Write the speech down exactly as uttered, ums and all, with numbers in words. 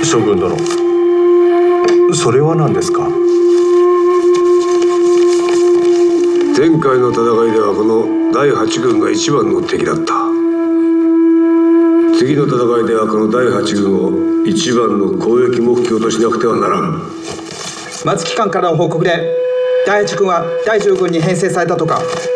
将軍殿、それは何ですか？ 前回の戦いではこのだいはち軍が一番の敵だった。次の戦いではこのだいはち軍を一番の攻撃目標としなくてはならん。 松木官からの報告でだいはち軍はだいじゅう軍に編成されたとか。